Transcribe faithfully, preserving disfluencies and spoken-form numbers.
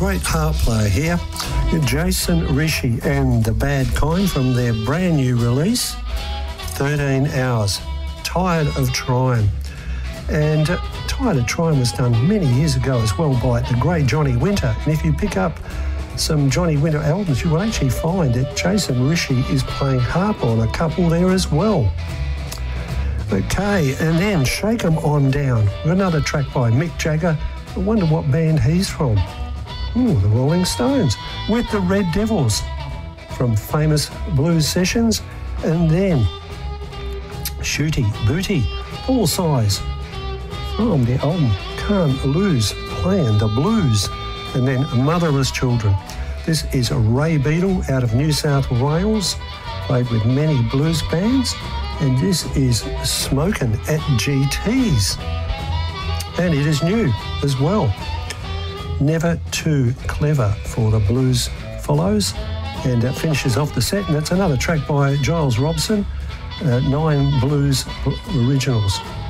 great harp player here, Jason Rishi and the Bad Kind from their brand new release, thirteen hours, Tired of Trying. And uh, Tired of Trying was done many years ago as well by the great Johnny Winter. And if you pick up some Johnny Winter albums, you will actually find that Jason Rishi is playing harp on a couple there as well. Okay, and then Shake 'Em On Down, another track by Mick Jagger. I wonder what band he's from. Ooh, the Rolling Stones, with the Red Devils from Famous Blues Sessions. And then Shooty Booty, Paul Size from the album Can't Lose, playing the blues. And then Motherless Children. This is Ray Beadle out of New South Wales, played with many blues bands. And this is Smokin' at G T's. And it is new as well. Never Too Clever for the Blues follows. And it finishes off the set. And that's another track by Giles Robson, uh, Nine Blues Originals.